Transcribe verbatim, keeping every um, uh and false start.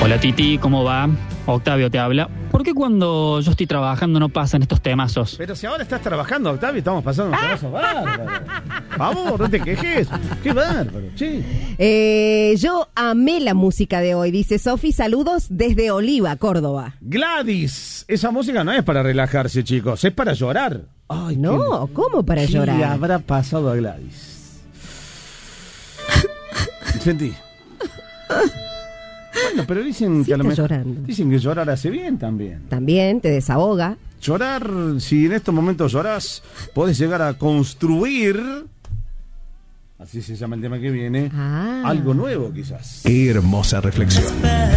Hola Titi, ¿cómo va? Octavio te habla. ¿Por qué cuando yo estoy trabajando no pasan estos temazos? Pero si ahora estás trabajando, Octavio, estamos pasando un temazo bárbaro. Vamos, no te quejes. Qué bárbaro, sí. Eh, yo amé la música de hoy, dice Sofi. Saludos desde Oliva, Córdoba. Gladys, esa música no es para relajarse, chicos, es para llorar. Ay, no, qué, ¿cómo para ¿qué llorar? le habrá pasado a Gladys? Sentí. Bueno, pero dicen Sí que a lo está mejor llorando. dicen que llorar hace bien también. También te desahoga. Llorar, si en estos momentos llorás, podés llegar a construir, así se llama el tema que viene, Ah. algo nuevo quizás. Qué hermosa reflexión.